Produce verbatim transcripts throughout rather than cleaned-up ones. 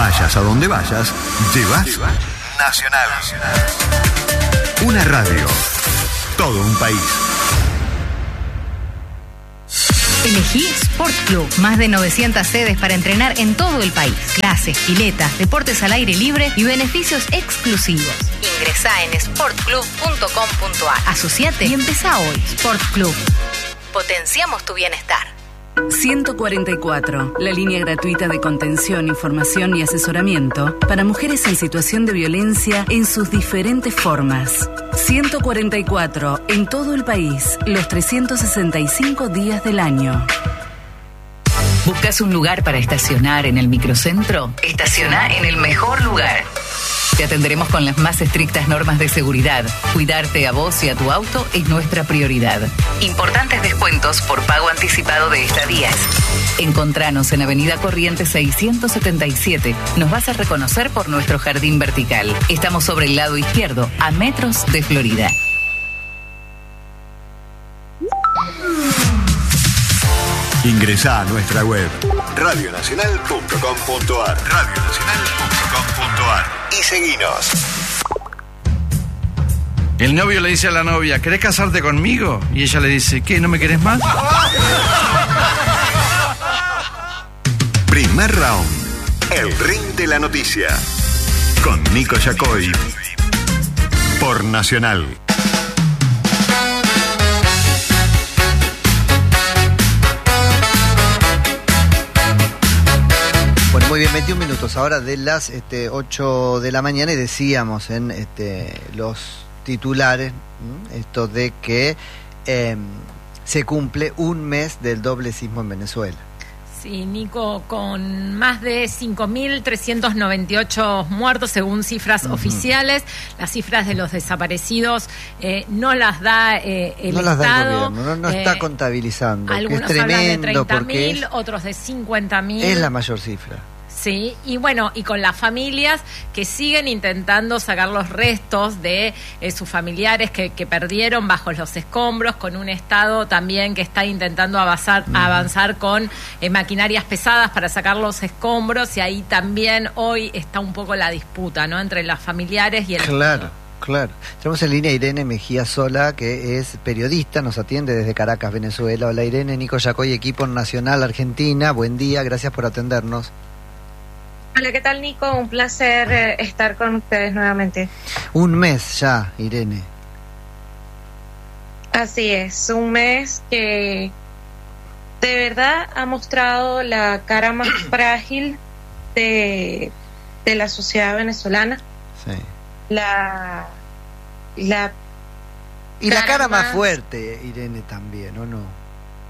Vayas a donde vayas, llevas Nacional. Una radio, todo un país. Elegí Sport Club. Más de novecientas sedes para entrenar en todo el país. Clases, piletas, deportes al aire libre y beneficios exclusivos. Ingresá en sport club punto com punto a r. Asociate y empezá hoy. Sport Club. Potenciamos tu bienestar. ciento cuarenta y cuatro, la línea gratuita de contención, información y asesoramiento para mujeres en situación de violencia en sus diferentes formas. ciento cuarenta y cuatro, en todo el país, los trescientos sesenta y cinco días del año. ¿Buscas un lugar para estacionar en el microcentro? Estaciona en el mejor lugar. Te atenderemos con las más estrictas normas de seguridad. Cuidarte a vos y a tu auto es nuestra prioridad. Importantes descuentos por pago anticipado de estadías. Encontranos en Avenida Corrientes seiscientos setenta y siete. Nos vas a reconocer por nuestro jardín vertical. Estamos sobre el lado izquierdo, a metros de Florida. Ingresá a nuestra web radio nacional punto com punto a r, radio nacional punto com punto a r y seguinos. El novio le dice a la novia, ¿querés casarte conmigo? Y ella le dice, ¿qué? ¿No me querés más? Primer round, el ring de la noticia, con Nico Yacoy, por Nacional. Bueno, muy bien, veintiún minutos ahora de las este, ocho de la mañana y decíamos en este, los titulares ¿m? esto de que eh, se cumple un mes del doble sismo en Venezuela. Sí, Nico, con más de cinco mil trescientos noventa y ocho muertos según cifras uh-huh. oficiales. Las cifras de los desaparecidos eh, no las da eh, el no las Estado. Da el gobierno, no, no eh, está contabilizando. Algunos que es hablan de tremendo treinta mil, es, otros de cincuenta mil. Es la mayor cifra. Sí, y bueno, y con las familias que siguen intentando sacar los restos de eh, sus familiares que, que perdieron bajo los escombros, con un Estado también que está intentando avanzar, uh-huh. avanzar con eh, maquinarias pesadas para sacar los escombros, y ahí también hoy está un poco la disputa, ¿no?, entre los familiares y el Claro. Estado. Claro. Tenemos en línea a Irene Mejía Sola, que es periodista, nos atiende desde Caracas, Venezuela. Hola Irene, Nico Yacoy, equipo Nacional Argentina. Buen día, gracias por atendernos. Hola, ¿qué tal, Nico? Un placer eh, estar con ustedes nuevamente. Un mes ya, Irene. Así es, un mes que de verdad ha mostrado la cara más frágil de, de la sociedad venezolana. Sí. La, la y la cara más, más fuerte, Irene, también, ¿o no?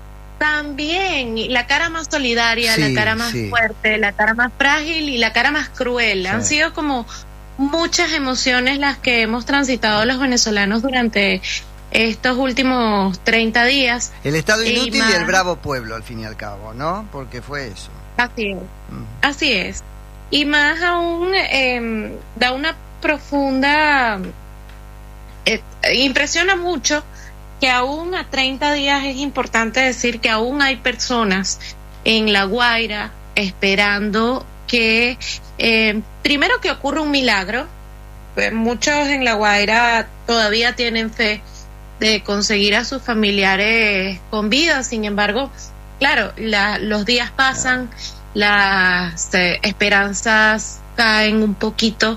También, la cara más solidaria, sí, la cara más sí. fuerte, la cara más frágil y la cara más cruel. Sí. Han sido como muchas emociones las que hemos transitado los venezolanos durante estos últimos treinta días. El Estado inútil y, más... y el bravo pueblo, al fin y al cabo, ¿no? Porque fue eso. Así es, uh-huh. así es. Y más aún, eh, da una profunda... Eh, impresiona mucho que aún a treinta días es importante decir que aún hay personas en La Guaira esperando que, eh, primero que ocurra un milagro. Pues muchos en La Guaira todavía tienen fe de conseguir a sus familiares con vida. Sin embargo, claro, la, los días pasan, las eh, esperanzas caen un poquito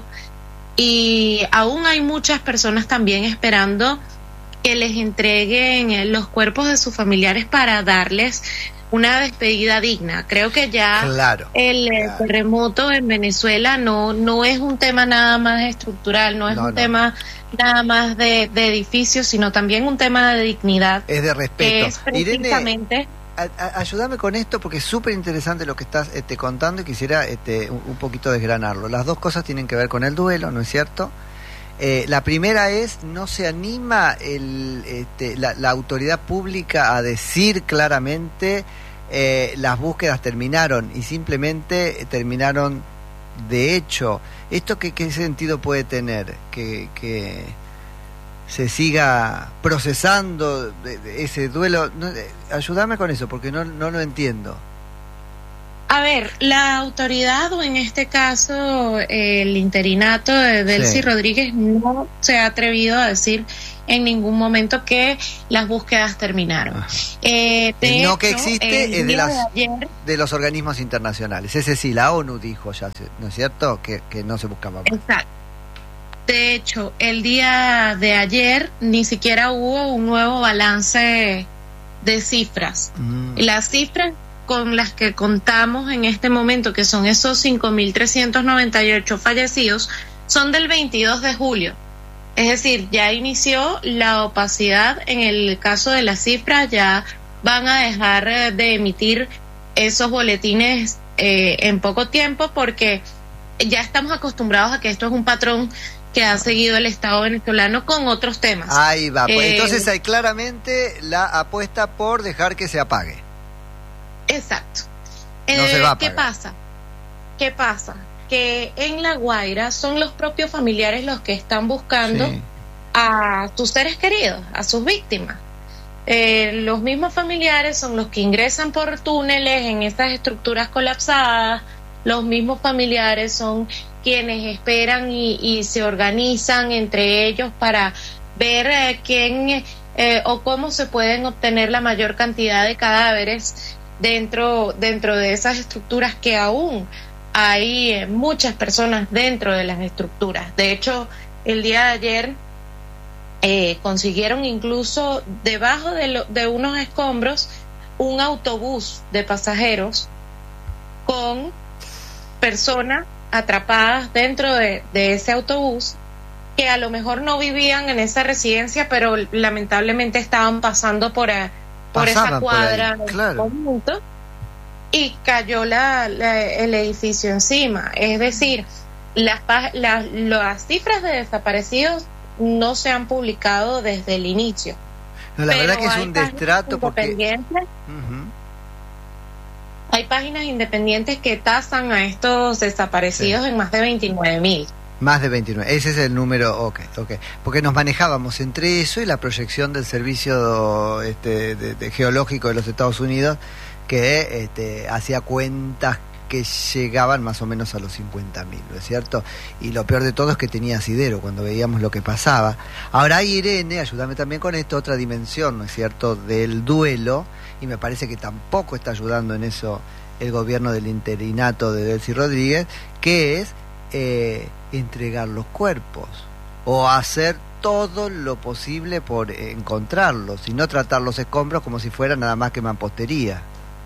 y aún hay muchas personas también esperando que les entreguen los cuerpos de sus familiares para darles una despedida digna. Creo que ya claro, el claro. terremoto en Venezuela no no es un tema nada más estructural, no es no, un no. tema nada más de, de edificios, sino también un tema de dignidad. Es de respeto. Es precisamente... Irene, a, a, ayúdame con esto porque es súper interesante lo que estás este, contando y quisiera este, un, un poquito desgranarlo. Las dos cosas tienen que ver con el duelo, ¿no es cierto? Eh, la primera es, no se anima el, este, la, la autoridad pública a decir claramente eh, las búsquedas terminaron y simplemente terminaron de hecho. ¿Esto qué, qué sentido puede tener? Que, que se siga procesando de, de ese duelo. No, eh, ayúdame con eso porque no, no lo entiendo. A ver, la autoridad, o en este caso el interinato de Delcy sí. Rodríguez, no se ha atrevido a decir en ningún momento que las búsquedas terminaron. Eh, de no hecho, que existe es de, las, de, ayer, de los organismos internacionales. Ese sí, la ONU dijo ya, ¿no es cierto? Que, que no se buscaba más. Exacto. De hecho, el día de ayer ni siquiera hubo un nuevo balance de cifras. Mm. Las cifras con las que contamos en este momento, que son esos cinco mil trescientos noventa y ocho fallecidos, son del veintidós de julio. Es decir, ya inició la opacidad en el caso de las cifras, ya van a dejar de emitir esos boletines eh, en poco tiempo, porque ya estamos acostumbrados a que esto es un patrón que ha seguido el Estado venezolano con otros temas. Ahí va, pues eh, entonces hay claramente la apuesta por dejar que se apague. Exacto. No eh, se va a ¿Qué pasa? ¿Qué pasa? Que en La Guaira son los propios familiares los que están buscando sí. a sus seres queridos, a sus víctimas. Eh, los mismos familiares son los que ingresan por túneles en estas estructuras colapsadas. Los mismos familiares son quienes esperan y, y se organizan entre ellos para ver eh, quién eh, o cómo se pueden obtener la mayor cantidad de cadáveres dentro dentro de esas estructuras, que aún hay eh, muchas personas dentro de las estructuras. De hecho, el día de ayer eh, consiguieron incluso debajo de, lo, de unos escombros un autobús de pasajeros con personas atrapadas dentro de, de ese autobús, que a lo mejor no vivían en esa residencia, pero lamentablemente estaban pasando por, a, por esa cuadra por ahí, claro. Y cayó la, la, el edificio encima. Es decir, las, las, las cifras de desaparecidos no se han publicado desde el inicio. No, la verdad que es un destrato porque... Uh-huh. Hay páginas independientes que tasan a estos desaparecidos sí. en más de veintinueve mil. Más de veintinueve, ese es el número, ok, ok. Porque nos manejábamos entre eso y la proyección del servicio este, de, de geológico de los Estados Unidos, que este, hacía cuentas que llegaban más o menos a los cincuenta mil, ¿no es cierto? Y lo peor de todo es que tenía asidero cuando veíamos lo que pasaba. Ahora hay, Irene, ayúdame también con esto, otra dimensión, ¿no es cierto?, del duelo, y me parece que tampoco está ayudando en eso el gobierno del interinato de Delcy Rodríguez, que es eh, entregar los cuerpos o hacer todo lo posible por encontrarlos y no tratar los escombros como si fuera nada más que mampostería.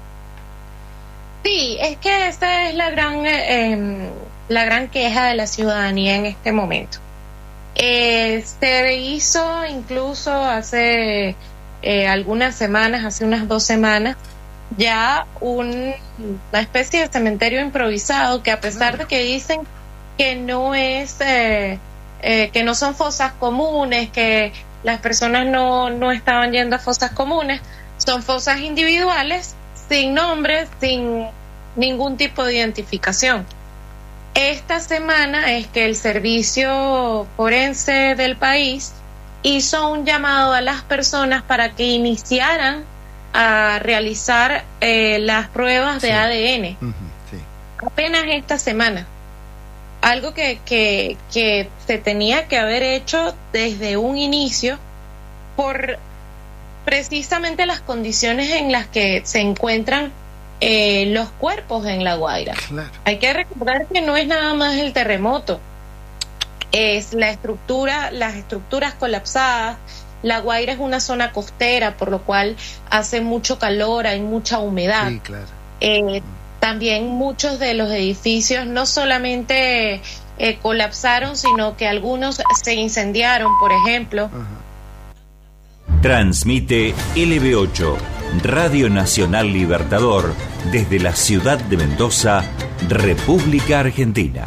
Sí, es que esa es la gran eh, la gran queja de la ciudadanía en este momento. Eh, se hizo incluso hace eh, algunas semanas, hace unas dos semanas, ya un, una especie de cementerio improvisado que, a pesar de que dicen que no es eh, eh, que no son fosas comunes, que las personas no, no estaban yendo a fosas comunes, son fosas individuales, sin nombre, sin ningún tipo de identificación. Esta semana es que el servicio forense del país hizo un llamado a las personas para que iniciaran a realizar eh, las pruebas de sí. A D N. Uh-huh, sí. Apenas esta semana. Algo que, que, que se tenía que haber hecho desde un inicio por precisamente las condiciones en las que se encuentran eh, los cuerpos en La Guaira. Claro. Hay que recordar que no es nada más el terremoto, es la estructura, las estructuras colapsadas. La Guaira es una zona costera, por lo cual hace mucho calor, hay mucha humedad. Sí, claro. Eh, también muchos de los edificios no solamente eh, colapsaron, sino que algunos se incendiaron, por ejemplo. Uh-huh. Transmite L B ocho, Radio Nacional Libertador, desde la ciudad de Mendoza, República Argentina.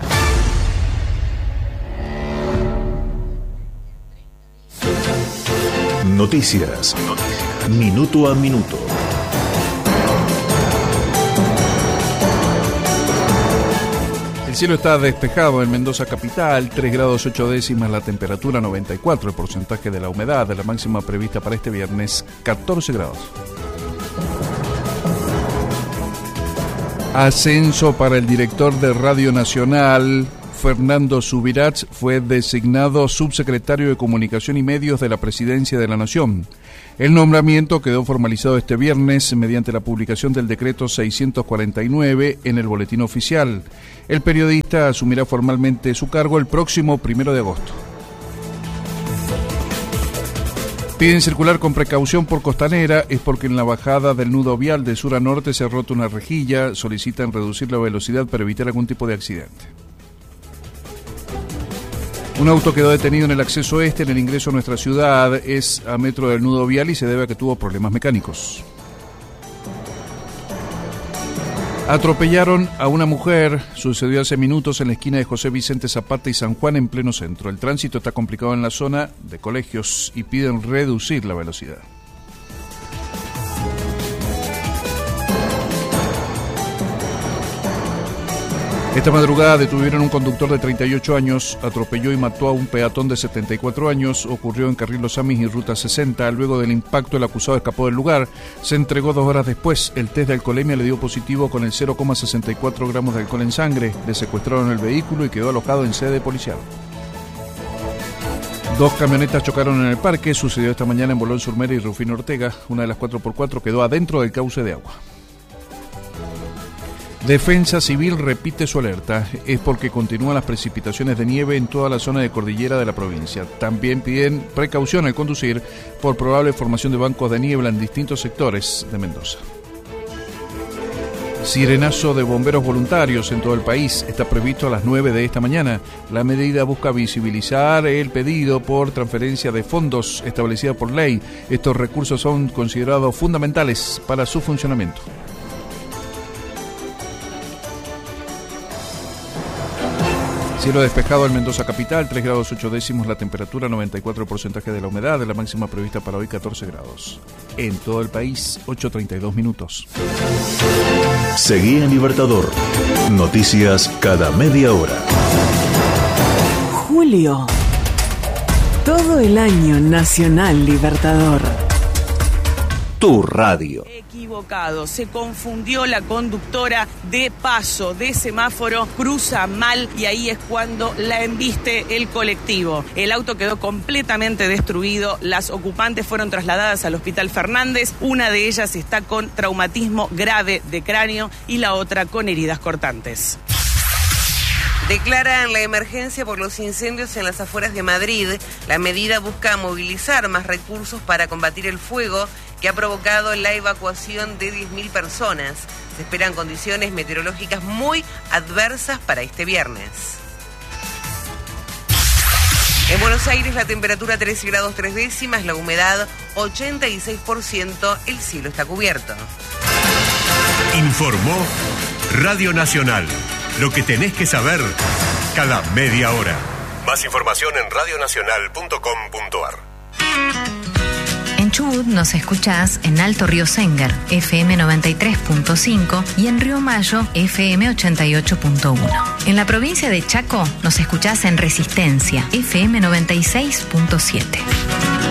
Noticias. Noticias. Minuto a minuto. El cielo está despejado en Mendoza capital, tres grados ocho décimas la temperatura, noventa y cuatro el porcentaje de la humedad, la máxima prevista para este viernes, catorce grados. Ascenso para el director de Radio Nacional. Fernando Subirats fue designado subsecretario de Comunicación y Medios de la Presidencia de la Nación. El nombramiento quedó formalizado este viernes mediante la publicación del decreto seiscientos cuarenta y nueve en el Boletín Oficial. El periodista asumirá formalmente su cargo el próximo primero de agosto. Piden circular con precaución por Costanera, es porque en la bajada del nudo vial de sur a norte se ha roto una rejilla. Solicitan reducir la velocidad para evitar algún tipo de accidente. Un auto quedó detenido en el acceso este en el ingreso a nuestra ciudad. Es a metro del nudo vial y se debe a que tuvo problemas mecánicos. Atropellaron a una mujer. Sucedió hace minutos en la esquina de José Vicente Zapata y San Juan en pleno centro. El tránsito está complicado en la zona de colegios y piden reducir la velocidad. Esta madrugada detuvieron a un conductor de treinta y ocho años, atropelló y mató a un peatón de setenta y cuatro años, ocurrió en Carril Los Amis y Ruta sesenta. Luego del impacto el acusado escapó del lugar, se entregó dos horas después. El test de alcoholemia le dio positivo con el cero coma sesenta y cuatro gramos de alcohol en sangre. Le secuestraron el vehículo y quedó alojado en sede policial. Dos camionetas chocaron en el parque, sucedió esta mañana en Bolón Surmera y Rufino Ortega. Una de las cuatro por cuatro quedó adentro del cauce de agua. Defensa Civil repite su alerta, es porque continúan las precipitaciones de nieve en toda la zona de cordillera de la provincia. También piden precaución al conducir por probable formación de bancos de niebla en distintos sectores de Mendoza. Sirenazo de bomberos voluntarios en todo el país está previsto a las nueve de esta mañana. La medida busca visibilizar el pedido por transferencia de fondos establecida por ley. Estos recursos son considerados fundamentales para su funcionamiento. Cielo despejado en Mendoza capital, tres grados ocho décimos la temperatura, noventa y cuatro por ciento de la humedad, de la máxima prevista para hoy catorce grados. En todo el país, ocho treinta y dos minutos. Seguí en Libertador. Noticias cada media hora. Julio. Todo el año Nacional Libertador. Tu radio. Equivocado, se confundió la conductora de paso de semáforo, cruza mal y ahí es cuando la embiste el colectivo. El auto quedó completamente destruido, las ocupantes fueron trasladadas al Hospital Fernández, una de ellas está con traumatismo grave de cráneo y la otra con heridas cortantes. Declaran la emergencia por los incendios en las afueras de Madrid. La medida busca movilizar más recursos para combatir el fuego que ha provocado la evacuación de diez mil personas. Se esperan condiciones meteorológicas muy adversas para este viernes. En Buenos Aires la temperatura trece grados tres décimas, la humedad ochenta y seis por ciento, el cielo está cubierto. Informó Radio Nacional. Lo que tenés que saber cada media hora. Más información en radio nacional punto com punto a r. En Chubut nos escuchás en Alto Río Sengar, F M noventa y tres punto cinco y en Río Mayo, F M ochenta y ocho punto uno. En la provincia de Chaco nos escuchás en Resistencia, F M noventa y seis punto siete.